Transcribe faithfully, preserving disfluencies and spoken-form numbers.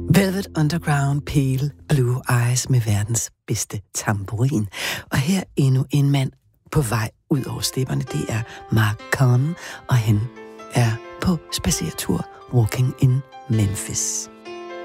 Velvet Underground, Pale Blue Eyes med verdens bedste tamburin. Og her endnu en mand på vej ud over stepperne. Det er Mark Kahn, og han er på spacertur Walking in Memphis.